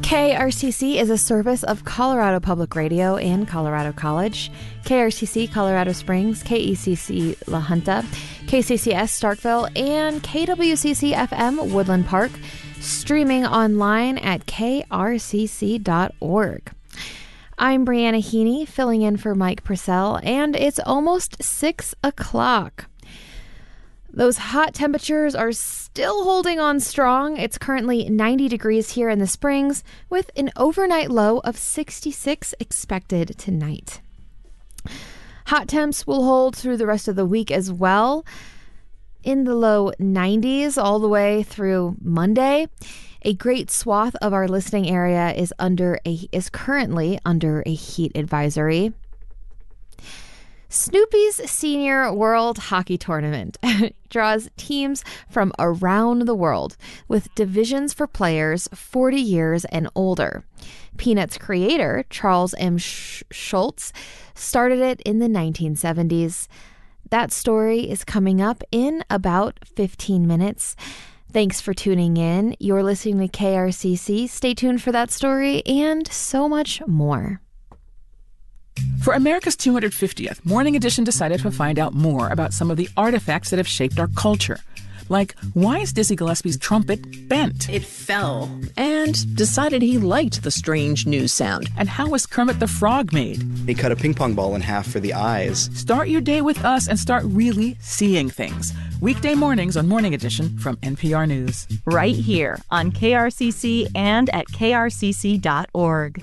KRCC is a service of Colorado Public Radio and Colorado College. KRCC Colorado Springs, KECC La Junta, KCCS Starkville, and KWCC FM Woodland Park, streaming online at krcc.org. I'm Brianna Heaney, filling in for Mike Purcell, and it's almost 6 o'clock. Those hot temperatures are still holding on strong. It's currently 90 degrees here in the Springs, with an overnight low of 66 expected tonight. Hot temps will hold through the rest of the week as well, in the low 90s all the way through Monday. A great swath of our listening area is currently under a heat advisory. Snoopy's Senior World Hockey Tournament draws teams from around the world with divisions for players 40 years and older. Peanuts creator Charles M. Schulz started it in the 1970s. That story is coming up in about 15 minutes. Thanks for tuning in. You're listening to KRCC. Stay tuned for that story and so much more. For America's 250th, Morning Edition decided to find out more about some of the artifacts that have shaped our culture. Like, why is Dizzy Gillespie's trumpet bent? It fell. And decided he liked the strange news sound. And how was Kermit the Frog made? He cut a ping pong ball in half for the eyes. Start your day with us and start really seeing things. Weekday mornings on Morning Edition from NPR News. Right here on KRCC and at krcc.org.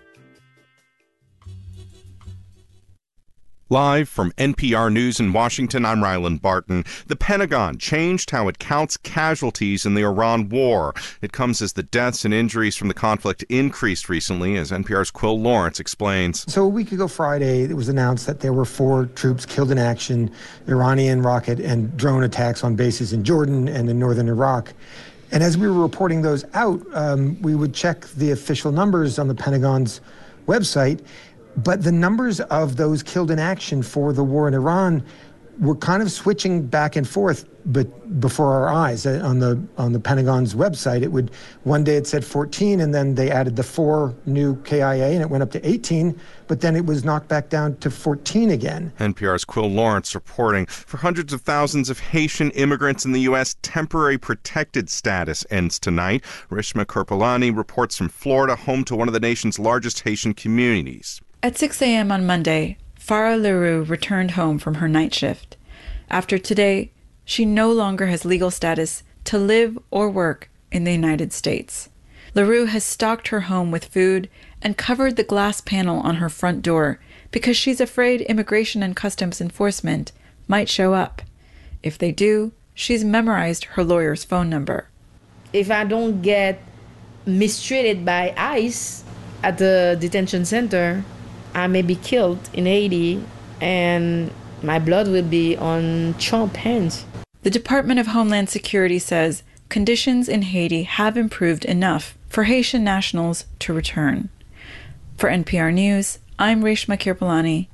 Live from NPR News in Washington, I'm Ryland Barton. The Pentagon changed how it counts casualties in the Iran war. It comes as the deaths and injuries from the conflict increased recently, as NPR's Quill Lawrence explains. So a week ago Friday, it was announced that there were 4 troops killed in action, Iranian rocket and drone attacks on bases in Jordan and in northern Iraq. And as we were reporting those out, we would check the official numbers on the Pentagon's website. But the numbers of those killed in action for the war in Iran were kind of switching back and forth, but before our eyes. On the Pentagon's website, one day it said 14, and then they added the 4 new KIA, and it went up to 18, but then it was knocked back down to 14 again. NPR's Quill Lawrence reporting. For hundreds of thousands of Haitian immigrants in the U.S., temporary protected status ends tonight. Rishma Kirpalani reports from Florida, home to one of the nation's largest Haitian communities. At 6 a.m. on Monday, Farah Leroux returned home from her night shift. After today, she no longer has legal status to live or work in the United States. Leroux has stocked her home with food and covered the glass panel on her front door because she's afraid Immigration and Customs Enforcement might show up. If they do, she's memorized her lawyer's phone number. If I don't get mistreated by ICE at the detention center, I may be killed in Haiti, and my blood will be on Trump's hands. The Department of Homeland Security says conditions in Haiti have improved enough for Haitian nationals to return. For NPR News, I'm Reshma Kirpalani